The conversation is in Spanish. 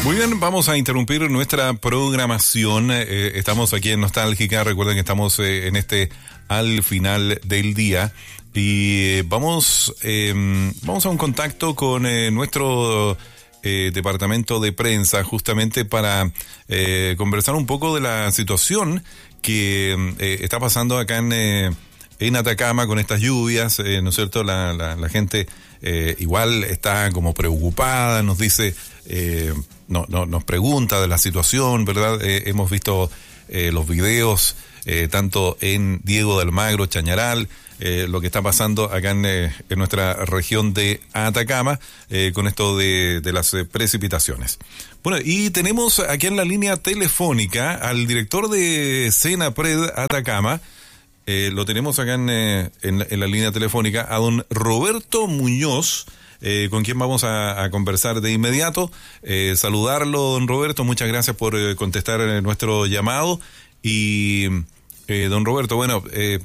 Muy bien, vamos a interrumpir nuestra programación. Estamos aquí en Nostálgica. Recuerden que estamos en al final del día. Y vamos a un contacto con nuestro departamento de prensa, justamente para conversar un poco de la situación que está pasando acá en Atacama con estas lluvias, ¿no es cierto? La gente igual está como preocupada, nos dice, nos pregunta de la situación, ¿verdad? Hemos visto los videos, tanto en Diego de Almagro, Chañaral, lo que está pasando acá en nuestra región de Atacama, con esto de las precipitaciones. Bueno, y tenemos aquí en la línea telefónica al director de Senapred Atacama. Lo tenemos acá en la línea telefónica a don Roberto Muñoz, con quien vamos a conversar de inmediato. Saludarlo, don Roberto, muchas gracias por contestar nuestro llamado. Y don Roberto, bueno,